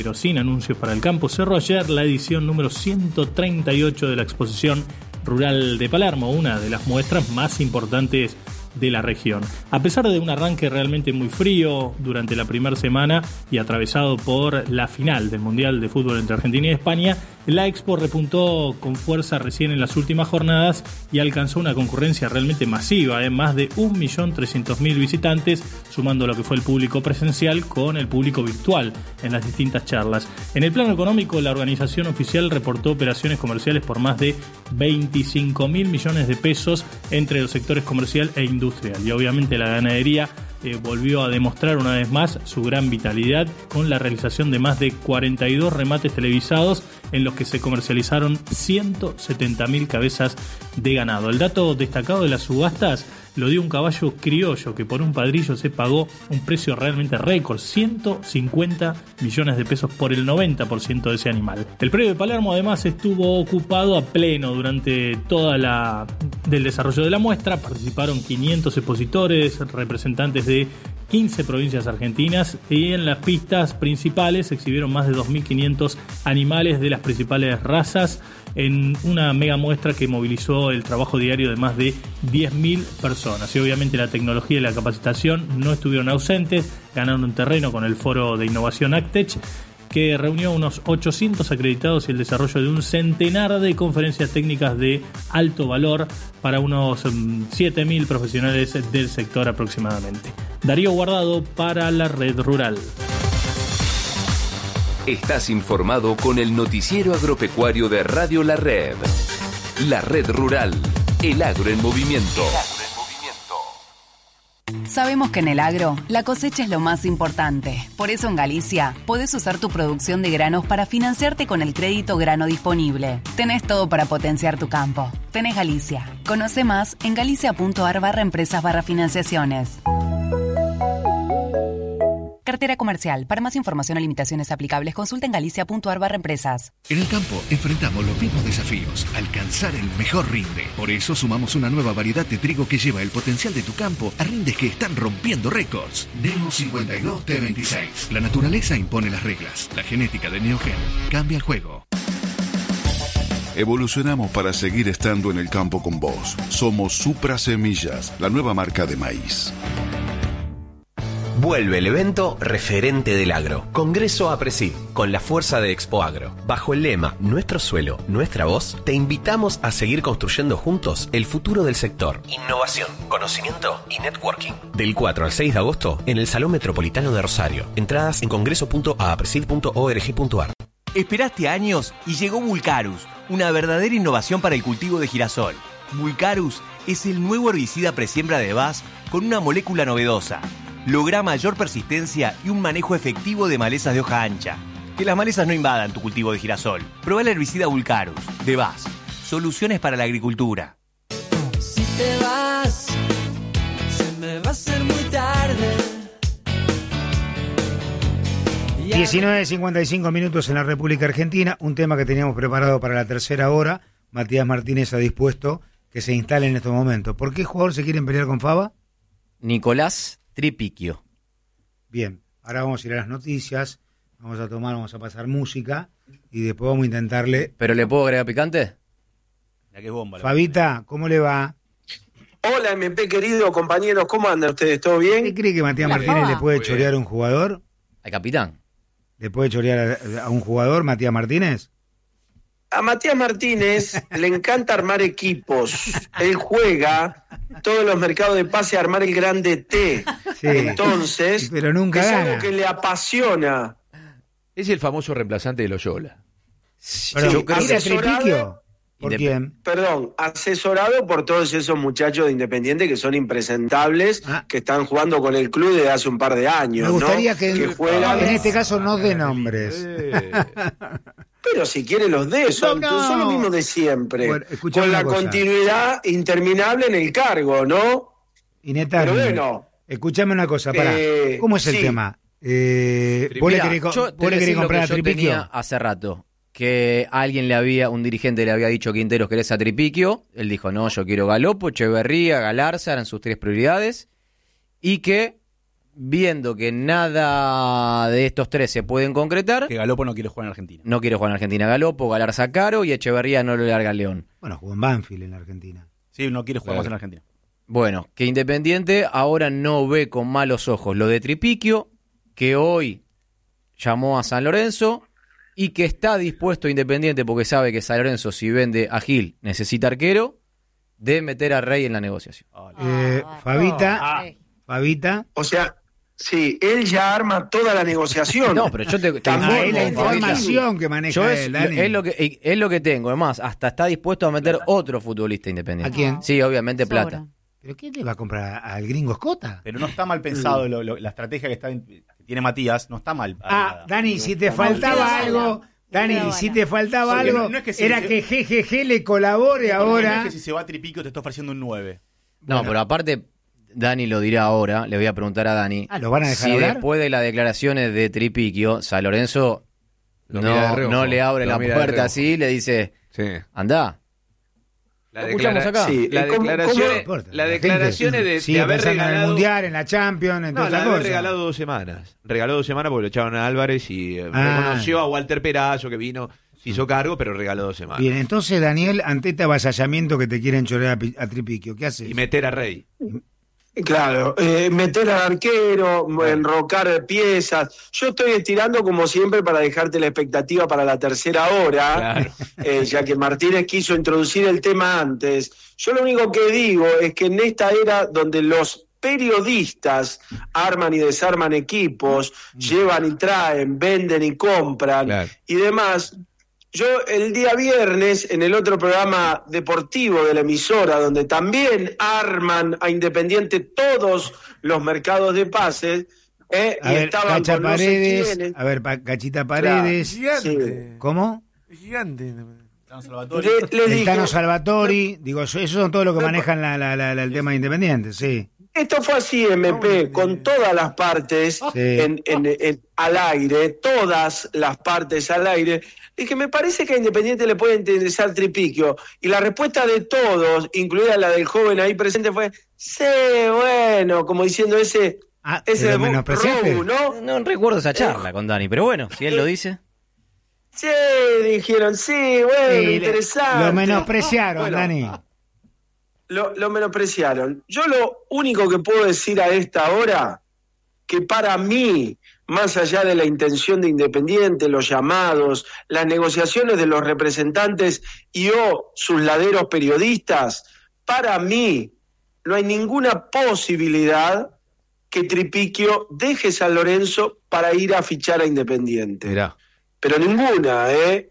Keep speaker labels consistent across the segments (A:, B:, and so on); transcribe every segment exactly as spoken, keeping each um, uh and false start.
A: pero sin anuncios para el campo, cerró ayer la edición número ciento treinta y ocho de la exposición rural de Palermo, una de las muestras más importantes de la región. A pesar de un arranque realmente muy frío durante la primera semana y atravesado por la final del Mundial de Fútbol entre Argentina y España, la Expo repuntó con fuerza recién en las últimas jornadas y alcanzó una concurrencia realmente masiva, ¿eh? Más de un millón trescientos mil visitantes, sumando lo que fue el público presencial con el público virtual en las distintas charlas. En el plano económico, la organización oficial reportó operaciones comerciales por más de veinticinco mil millones de pesos entre los sectores comercial e industrial. Y obviamente la ganadería eh, volvió a demostrar una vez más su gran vitalidad con la realización de más de cuarenta y dos remates televisados en los que se comercializaron ciento setenta mil cabezas de ganado. El dato destacado de las subastas lo dio un caballo criollo que por un padrillo se pagó un precio realmente récord, ciento cincuenta millones de pesos por el noventa por ciento de ese animal. El predio de Palermo además estuvo ocupado a pleno durante toda la del desarrollo de la muestra. Participaron quinientos expositores, representantes de quince provincias argentinas, y en las pistas principales se exhibieron más de dos mil quinientos animales de las principales razas en una mega muestra que movilizó el trabajo diario de más de diez mil personas. Y obviamente la tecnología y la capacitación no estuvieron ausentes, ganaron un terreno con el Foro de Innovación Actech, que reunió unos ochocientos acreditados y el desarrollo de un centenar de conferencias técnicas de alto valor para unos siete mil profesionales del sector aproximadamente. Darío Guardado para la Red Rural.
B: Estás informado con el noticiero agropecuario de Radio La Red. La Red Rural, el agro en movimiento.
C: Sabemos que en el agro, la cosecha es lo más importante. Por eso en Galicia, podés usar tu producción de granos para financiarte con el crédito grano disponible. Tenés todo para potenciar tu campo. Tenés Galicia. Conoce más en galicia.ar barra empresas barra financiaciones. Cartera comercial. Para más información o limitaciones aplicables, consulta en galicia.ar barra empresas.
D: En el campo enfrentamos los mismos desafíos, alcanzar el mejor rinde. Por eso sumamos una nueva variedad de trigo que lleva el potencial de tu campo a rindes que están rompiendo récords. Neo cincuenta y dos T veintiséis. La naturaleza impone las reglas. La genética de Neogen cambia el juego.
E: Evolucionamos para seguir estando en el campo con vos. Somos Supra Semillas, la nueva marca de maíz.
F: Vuelve el evento referente del agro. Congreso APRESID, con la fuerza de Expo Agro. Bajo el lema Nuestro suelo, nuestra voz, te invitamos a seguir construyendo juntos el futuro del sector. Innovación, conocimiento y networking. Del cuatro al seis de agosto en el Salón Metropolitano de Rosario. Entradas en congreso punto apresid punto org punto ar.
G: Esperaste años y llegó Vulcarus, una verdadera innovación para el cultivo de girasol. Vulcarus es el nuevo herbicida presiembra de B A S con una molécula novedosa. Logra mayor persistencia y un manejo efectivo de malezas de hoja ancha. Que las malezas no invadan tu cultivo de girasol. Probá el herbicida Vulcarus, de B A S. Soluciones para la agricultura.
H: Si te vas, se me va a hacer muy tarde.
I: diecinueve cincuenta y cinco minutos en la República Argentina. Un tema que teníamos preparado para la tercera hora. Matías Martínez ha dispuesto que se instale en estos momentos. ¿Por qué jugador se quieren pelear con Fava?
J: Nicolás Tripiquio.
I: Bien, ahora vamos a ir a las noticias, vamos a tomar, vamos a pasar música y después vamos a intentarle...
J: ¿Pero le puedo agregar picante?
G: La que es bomba.
I: Fabita, ¿cómo le va?
K: Hola, M P querido, compañeros, ¿cómo andan ustedes? ¿Todo bien?
I: ¿Qué cree que Matías Martínez le puede chorear a un jugador?
J: ¿Al capitán?
I: ¿Le puede chorear a, a un jugador, Matías Martínez?
K: A Matías Martínez le encanta armar equipos. Él juega todos los mercados de pase a armar el grande T. Sí, entonces,
I: pero nunca
K: es
I: gana.
K: algo que le apasiona.
L: Es el famoso reemplazante de Loyola.
I: Pero,
K: Yo creo que
I: Tripiquio. ¿Por quién?
K: Perdón, asesorado por todos esos muchachos de Independiente que son impresentables, ah. que están jugando con el club desde hace un par de años.
I: Me gustaría
K: ¿no?
I: que,
K: que fueran...
I: en este caso no de nombres.
K: Pero si quiere los de son, no, no. son los mismos de siempre. Bueno, con la cosa. Continuidad interminable en el cargo, ¿no?
I: Inetable.
K: Pero bueno.
I: Escuchame una cosa, pará. Eh, ¿Cómo es el sí. tema? Eh, ¿Vos le querés,
J: yo
I: ¿vos le querés comprar a Tripiquio?
J: Hace rato que alguien le había, un dirigente le había dicho Quinteros, ¿querés a Tripiquio? Él dijo, no, yo quiero Galopo, Echeverría, Galarza, eran sus tres prioridades. Y que viendo que nada de estos tres se pueden concretar.
M: Que Galopo no quiere jugar en Argentina.
J: No quiere jugar en Argentina. Galopo, Galarza caro y Echeverría no lo larga al León.
I: Bueno, jugó en Banfield en la Argentina.
M: Sí, no quiere jugar
J: Claro.
M: más en Argentina.
J: Bueno, que Independiente ahora no ve con malos ojos lo de Tripiquio, que hoy llamó a San Lorenzo y que está dispuesto Independiente, porque sabe que San Lorenzo, si vende a Gil, necesita arquero, de meter a Rey en la negociación.
I: Eh, Fabita,
K: Ah.
I: Fabita.
K: O sea, sí, él ya arma toda la negociación.
J: No, pero yo te, te
K: También
I: Ah, es la
J: informo, Fabita.
I: información que maneja
J: Yo es,
I: él, Dani.
J: es, lo que, es lo que tengo. Además, hasta está dispuesto a meter otro futbolista independiente.
I: ¿A quién?
J: Sí, obviamente
I: Sobra.
J: plata.
I: ¿Pero qué le va a comprar al gringo Escota?
M: Pero no está mal pensado, lo- lo- la estrategia que, está en- que tiene Matías no está mal.
I: Ah, Dani, si te faltaba algo, Dani, si te faltaba
M: Porque
I: algo,
M: no- no es que si-
I: era
M: si-
I: que G G G le colabore
M: No
I: ahora.
M: es que si se va a Tripiquio te está ofreciendo un nueve.
J: No, pero aparte, Dani lo dirá ahora, le voy a preguntar a Dani.
I: Ah, ¿lo van a dejar
J: si
I: hablar?
J: después de las declaraciones de Tripiquio, San Lorenzo
L: Lo mira de
J: no,
L: reojo,
J: no le abre
L: lo
J: la
L: mira de
J: puerta
L: reojo.
J: así y le dice,
L: Sí.
J: andá.
L: La
J: ¿Lo escuchamos
L: declara-
J: acá?
L: Sí, las
K: ¿Cómo-
L: declaraciones,
I: cómo?
L: las declaraciones de,
I: Sigue
L: de haber
I: pensando en el
L: regalado.
I: Mundial, en la Champions, en
L: No,
I: toda
L: la
I: esa
L: de haber
I: cosa.
L: regalado dos semanas. Regaló dos semanas porque lo echaron a Álvarez y eh,
I: Ah.
L: reconoció a Walter Perazo que vino, se hizo cargo, pero regaló dos semanas.
I: Bien, entonces, Daniel, ante este avasallamiento que te quieren chorear a, Pi- a Tripiquio, ¿qué haces?
L: Y meter a Rey.
K: Claro, eh, meter al arquero, enrocar piezas. Yo estoy estirando como siempre para dejarte la expectativa para la tercera hora,
L: Claro.
K: eh, ya que Martínez quiso introducir el tema antes. Yo lo único que digo es que en esta era donde los periodistas arman y desarman equipos, llevan y traen, venden y compran
L: Claro.
K: y demás. Yo el día viernes, en el otro programa deportivo de la emisora, donde también arman a Independiente todos los mercados de pases, eh,
I: A
K: y
I: ver,
K: estaban
I: Cacha
K: con no sé
I: Paredes,
K: quiénes.
I: a ver, pa- Cachita Paredes.
K: Claro, sí.
I: ¿Cómo?
N: Gigante.
K: Le- le
I: El
K: dije-
I: Tano Salvatori, digo, eso eso son todo lo que manejan la, la, la- la- el tema de Independiente, sí.
K: Esto fue así, M P, con todas las partes
I: Sí.
K: en, en- en- al aire, todas las partes al aire. Dije, me parece que a Independiente le puede interesar Tripiquio. Y la respuesta de todos, incluida la del joven ahí presente, fue, sí, bueno, como diciendo ese...
I: Ah,
K: ese
I: ¿pero
K: bu-
I: menospreciaste?
K: Robu, ¿no?
J: No recuerdo esa charla con Dani, pero bueno, si él lo dice.
K: Sí, dijeron, sí, bueno,
I: Sí, le-
K: interesante.
I: Lo menospreciaron,
K: Bueno,
I: Dani.
K: Lo, lo menospreciaron. Yo lo único que puedo decir a esta hora, que para mí, más allá de la intención de Independiente, los llamados, las negociaciones de los representantes y o sus laderos periodistas, para mí no hay ninguna posibilidad que Tripiquio deje San Lorenzo para ir a fichar a Independiente.
L: Mirá.
K: Pero ninguna, ¿eh?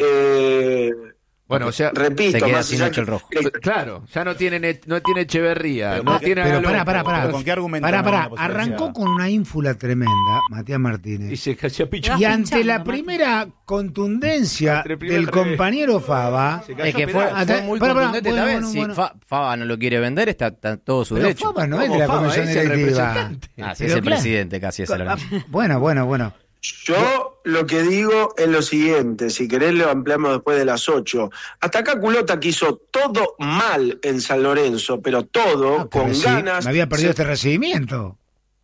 K: eh
L: Bueno, o sea,
K: repito,
J: se queda
K: más
J: sin
K: allá
J: ocho el
K: que-
J: rojo.
K: que-
L: Claro, ya no tiene, no tiene Echeverría,
M: Pero
L: no
M: con qué-
L: tiene a
I: Pero
L: Galopo.
I: pará, pará, pará.
M: Pero ¿con qué argumento
I: Pará,
M: no
I: pará.
M: hay una posibilidad?
I: Arrancó con una ínfula tremenda, Matías
L: Y
I: Martínez.
L: se cayó a picho.
I: Y ante la primera contundencia
L: Entre el primer
I: del
L: revés.
I: compañero Fava,
L: Se cayó
J: Es que
L: a
J: fue,
L: pedazos.
J: fue
I: Pará,
J: muy
I: pará,
J: contundente
I: bueno,
J: esta vez.
I: bueno,
J: Si
I: bueno.
J: Fa- Fava no lo quiere vender, está, está todo su
I: pero
J: derecho.
I: Fava no es de
L: ¿Cómo
I: la
L: Fava?
I: comisión
L: Es el
I: directiva.
L: representante.
J: Ah, sí,
I: Pero
J: es el
I: claro.
J: presidente casi de San Lorenzo.
I: Bueno, bueno, bueno.
K: Yo lo que digo es lo siguiente, si querés lo ampliamos después de las ocho. Hasta acá Culota que hizo todo mal en San Lorenzo, pero todo,
I: Ah, que
K: con
I: reci-
K: ganas.
I: Me había perdido
K: Se-
I: este recibimiento.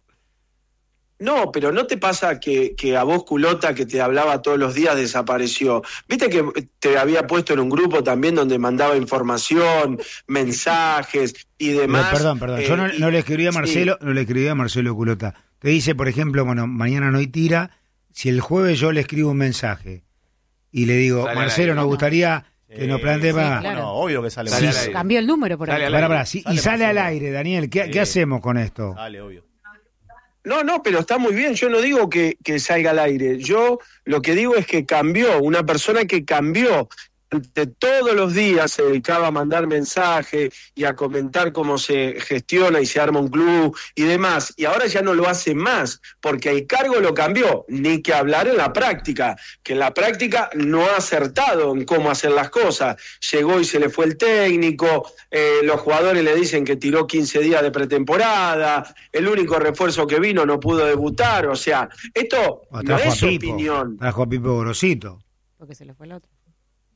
K: No, pero ¿no te pasa que, que a vos, Culota, que te hablaba todos los días, desapareció? Viste que te había puesto en un grupo también donde mandaba información, mensajes y
I: Pero,
K: demás.
I: perdón, perdón. Yo no,
K: Eh, y-
I: no le escribí a
K: sí.
I: Marcelo, no le escribí a Marcelo Culota. Te dice, por ejemplo, bueno, mañana no hay tira. Si el jueves yo le escribo un mensaje y le digo,
L: Sale al
I: Marcelo,
L: aire.
I: nos gustaría que nos plantee
M: Sí,
I: para.
M: claro. obvio que sale.
L: Sale
M: mal.
L: al aire.
O: Cambió el número por ahí.
L: Sale al
I: Pará,
L: aire.
I: pará, sí, y
M: Sale
I: sale al
M: Marcelo.
I: aire, Daniel. ¿Qué,
M: Sí.
I: ¿qué hacemos con esto?
M: Sale, obvio.
K: No, no, pero está muy bien. Yo no digo que, que salga al aire. Yo lo que digo es que cambió. Una persona que cambió. Ante todos los días se dedicaba a mandar mensajes y a comentar cómo se gestiona y se arma un club y demás. Y ahora ya no lo hace más, porque el cargo lo cambió. Ni que hablar en la práctica, que en la práctica no ha acertado en cómo hacer las cosas. Llegó y se le fue el técnico, eh, los jugadores le dicen que tiró quince días de pretemporada, el único refuerzo que vino no pudo debutar. O sea, esto
I: O
K: no
I: trajo
K: es
I: a Pipo.
K: opinión.
I: Trajo a Pipo Gorosito.
O: Porque se le fue el otro.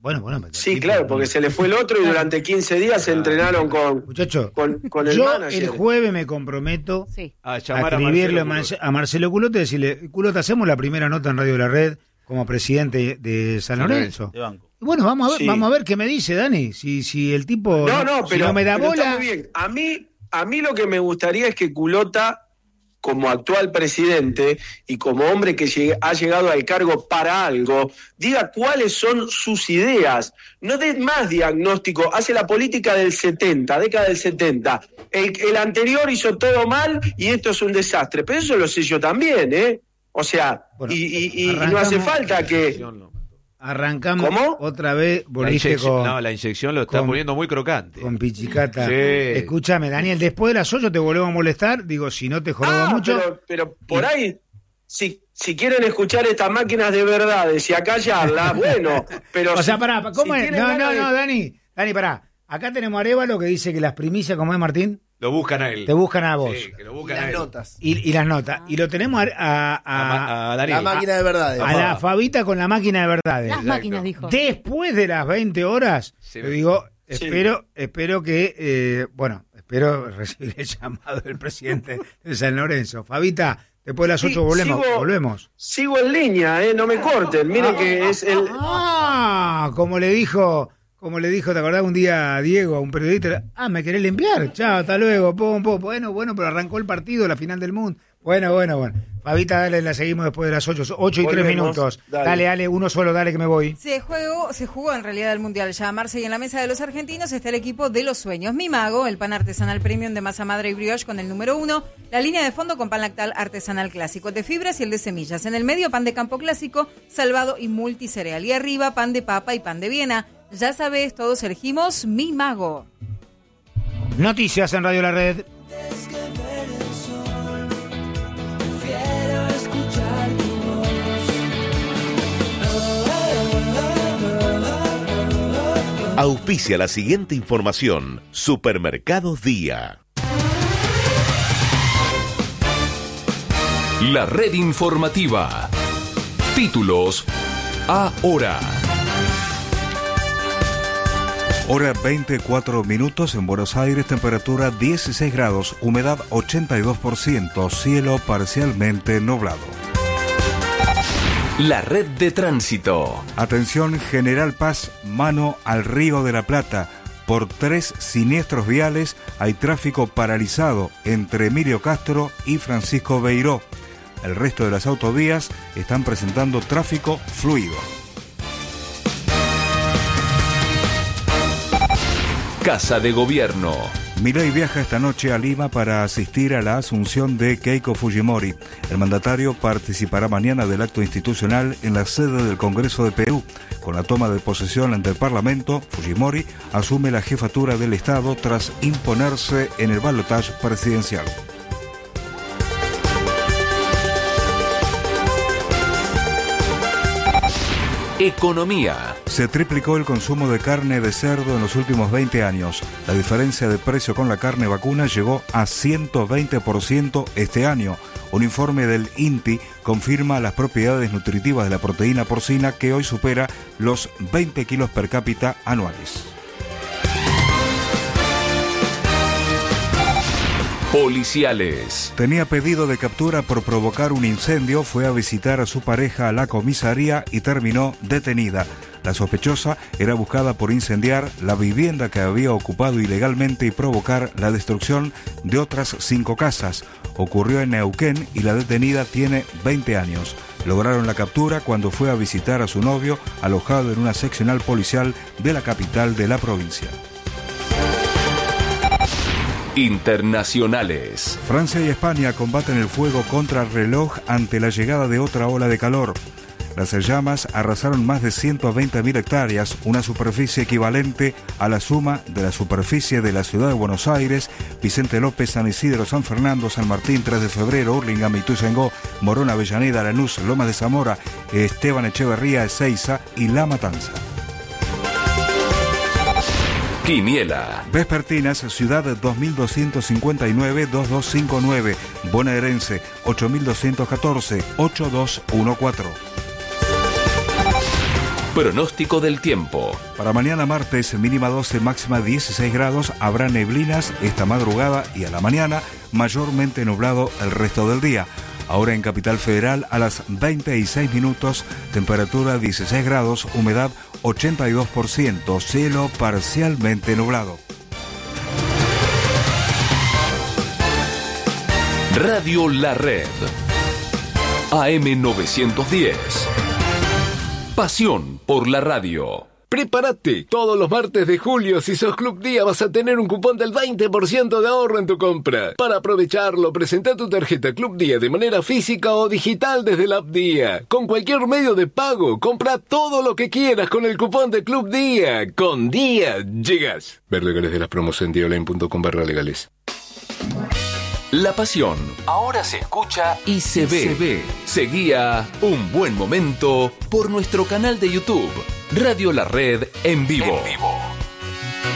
I: Bueno, bueno.
K: Sí, claro, porque se le fue el otro y durante quince días se entrenaron con,
I: Muchacho,
K: con, con el
I: yo
K: manager.
I: el jueves me comprometo
N: Sí.
L: A
I: a
L: llamar a
I: escribirle a
L: Marcelo
I: Marce- a Marcelo Culote y decirle, Culote, hacemos la primera nota en Radio La Red como presidente de San Lorenzo.
M: De banco.
I: Y bueno, vamos a ver,
K: Sí.
I: vamos a ver qué me dice Dani. Si, si el tipo
K: No, no,
I: si
K: pero,
I: no me da
K: pero está
I: bola.
K: muy bien. A mí, a mí lo que me gustaría es que Culota, como actual presidente y como hombre que llegue- ha llegado al cargo para algo, diga cuáles son sus ideas. No dé más diagnóstico. Hace la política del setenta, década del setenta. El, el anterior hizo todo mal y esto es un desastre. Pero eso lo sé yo también, ¿eh? O sea,
I: Bueno,
K: y, y- y no
I: arrancamos-
K: hace falta que...
I: Arrancamos
K: ¿Cómo?
I: otra vez,
L: La
I: volviste
L: inyección,
I: con,
L: no, la inyección lo está
I: con-
L: poniendo muy crocante.
I: con Pichicata.
L: Sí.
I: Escúchame, Daniel, después de las ocho te volvemos a molestar. Digo, si no te jorobo
K: Ah,
I: mucho.
K: pero, pero por ahí, si, si quieren escuchar estas máquinas de verdades y acallarlas, bueno, pero...
I: O sea,
K: si-
I: pará, ¿cómo
K: si
I: es?
K: tienen
I: No, no,
K: ganas de-
I: no, Dani. Dani, pará. Acá tenemos a Arevalo que dice que las primicias, ¿cómo es, Martín?
L: Lo buscan a él.
I: Te buscan a vos.
L: Sí, que lo buscan a él.
I: Y, y las notas. Y lo tenemos a, a, a-
L: A Daniel.
O: La máquina de verdades.
I: a la Fabita con la máquina de verdades.
N: Las máquinas, dijo.
I: Después de las veinte horas,
L: Sí.
I: te digo,
K: Sí.
I: espero, espero que, eh, bueno, espero recibir el llamado del presidente de San Lorenzo. Fabita, después de las
K: Sí,
I: ocho volvemos.
K: sigo-
I: volvemos.
K: Sigo en línea, ¿eh? No me corten. Miren que es el...
I: Ah, como le dijo, como le dijo, ¿te acordás un día a Diego, a un periodista? Ah, ¿me querés limpiar? Chao, hasta luego, pum, pum. Bueno, bueno, pero arrancó el partido, la final del mundo. Bueno, bueno, bueno. Fabita, dale, la seguimos después de las ocho, ocho y tres
K: Volvemos.
I: minutos. Dale.
K: Dale.
I: dale, uno solo, dale que me voy.
P: Se jugó, se jugó en realidad el Mundial ya, Marce, y en la mesa de los argentinos está el equipo de los sueños. Mi Mago, el pan artesanal premium de masa madre y brioche con el número uno. La línea de fondo con pan lactal artesanal clásico de fibras y el de semillas. En el medio, pan de campo clásico, salvado y multicereal. Y arriba, pan de papa y pan de Viena. Ya sabes, todos elegimos Mi Mago.
I: Noticias en Radio La Red.
H: Prefiero escuchar tu voz.
Q: Auspicia la siguiente información. Supermercados Día.
B: La red informativa. Títulos ahora.
R: Hora veinticuatro minutos en Buenos Aires, temperatura dieciséis grados, humedad ochenta y dos por ciento, cielo parcialmente nublado.
B: La red de tránsito.
R: Atención, General Paz, mano al Río de la Plata. Por tres siniestros viales hay tráfico paralizado entre Emilio Castro y Francisco Beiró. El resto de las autovías están presentando tráfico fluido.
B: Casa de Gobierno.
R: Milei viaja esta noche a Lima para asistir a la asunción de Keiko Fujimori. El mandatario participará mañana del acto institucional en la sede del Congreso de Perú. Con la toma de posesión ante el Parlamento, Fujimori asume la jefatura del Estado tras imponerse en el balotaje presidencial.
B: Economía.
R: Se triplicó el consumo de carne de cerdo en los últimos veinte años. La diferencia de precio con la carne vacuna llegó a ciento veinte por ciento este año. Un informe del INTI confirma las propiedades nutritivas de la proteína porcina que hoy supera los veinte kilos per cápita anuales.
B: Policiales.
R: Tenía pedido de captura por provocar un incendio, fue a visitar a su pareja a la comisaría y terminó detenida. La sospechosa era buscada por incendiar la vivienda que había ocupado ilegalmente y provocar la destrucción de otras cinco casas. Ocurrió en Neuquén y la detenida tiene veinte años. Lograron la captura cuando fue a visitar a su novio alojado en una seccional policial de la capital de la provincia.
B: Internacionales.
R: Francia y España combaten el fuego contra reloj ante la llegada de otra ola de calor. Las llamas arrasaron más de ciento veinte mil hectáreas, una superficie equivalente a la suma de la superficie de la ciudad de Buenos Aires, Vicente López, San Isidro, San Fernando, San Martín, tres de febrero, Hurlingham, Ituzaingó, Morón, Avellaneda, Lanús, Lomas de Zamora, Esteban Echeverría, Ezeiza y La Matanza.
B: Quiniela.
R: Vespertinas, Ciudad dos mil doscientos cincuenta y nueve, dos dos cinco nueve, Bonaerense ocho mil doscientos catorce, ocho dos uno cuatro.
B: Pronóstico del tiempo.
R: Para mañana martes, mínima doce, máxima dieciséis grados, habrá neblinas esta madrugada y a la mañana, mayormente nublado el resto del día. Ahora en Capital Federal a las veinte y seis minutos, temperatura dieciséis grados, humedad ochenta y dos por ciento, cielo parcialmente nublado.
B: Radio La Red. A M novecientos diez. Pasión por la radio.
N: Prepárate, todos los martes de julio, si sos Club Día, vas a tener un cupón del veinte por ciento de ahorro en tu compra. Para aprovecharlo, presenta tu tarjeta Club Día de manera física o digital desde la app Día. Con cualquier medio de pago, compra todo lo que quieras con el cupón de Club Día. Con Día, llegas. Ver legales de las promos en diaonline punto com barra legales.
B: La pasión ahora se escucha y se ve. Se ve. Seguía Un Buen Momento por nuestro canal de YouTube, Radio La Red en vivo. En vivo.